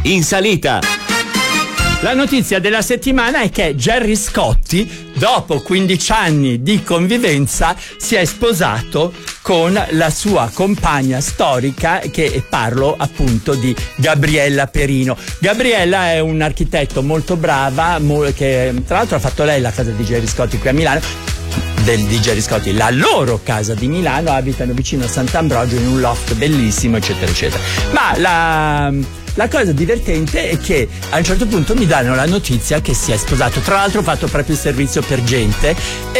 in salita. La notizia della settimana è che Gerry Scotti, dopo 15 anni di convivenza, si è sposato con la sua compagna storica, che parlo appunto di Gabriella Perino. Gabriella è un architetto molto brava, che tra l'altro ha fatto lei la casa di Gerry Scotti qui a Milano. Di Gerry Scotti, la loro casa di Milano, abitano vicino a Sant'Ambrogio in un loft bellissimo, eccetera eccetera. Ma la cosa divertente è che a un certo punto mi danno la notizia che si è sposato. Tra l'altro ho fatto proprio il servizio per gente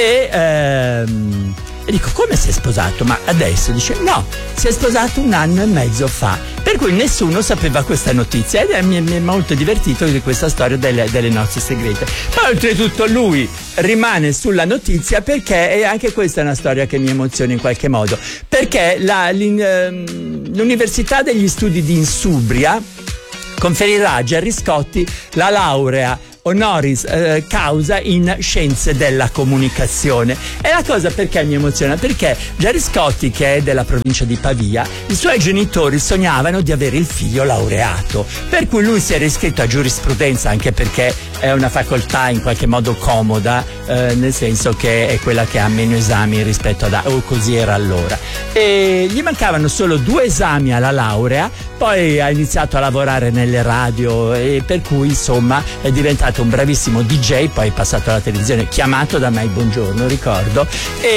e dico: come si è sposato? Ma adesso? Dice: no, si è sposato 1 anno e mezzo fa. Per cui nessuno sapeva questa notizia ed mi è molto divertito di questa storia delle nozze segrete. Poi oltretutto lui rimane sulla notizia perché, e anche questa è una storia che mi emoziona in qualche modo, perché l'Università degli Studi di Insubria conferirà a Gerry Scotti la laurea honoris causa in scienze della comunicazione. E la cosa perché mi emoziona? Perché Gerry Scotti, che è della provincia di Pavia, i suoi genitori sognavano di avere il figlio laureato, per cui lui si era iscritto a giurisprudenza, anche perché è una facoltà in qualche modo comoda, nel senso che è quella che ha meno esami rispetto o così era allora, e gli mancavano solo 2 esami alla laurea. Poi ha iniziato a lavorare nelle radio e per cui insomma è diventato un bravissimo DJ, poi è passato alla televisione, chiamato da Mai Buongiorno, ricordo,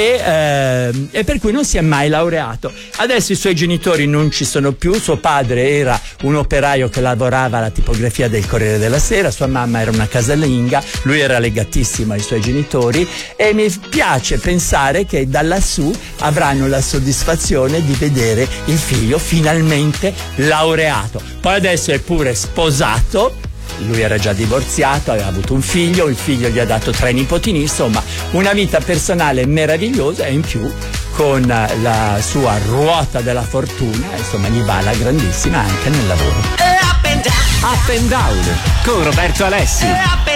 e per cui non si è mai laureato. Adesso i suoi genitori non ci sono più, suo padre era un operaio che lavorava alla tipografia del Corriere della Sera, sua mamma era una casalinga, lui era legatissimo ai suoi genitori, e mi piace pensare che da lassù avranno la soddisfazione di vedere il figlio finalmente laureato. Poi adesso è pure sposato, lui era già divorziato, aveva avuto un figlio, il figlio gli ha dato 3 nipotini, insomma una vita personale meravigliosa, e in più con la sua ruota della fortuna, insomma gli va la grandissima anche nel lavoro. Up and down con Roberto Alessi.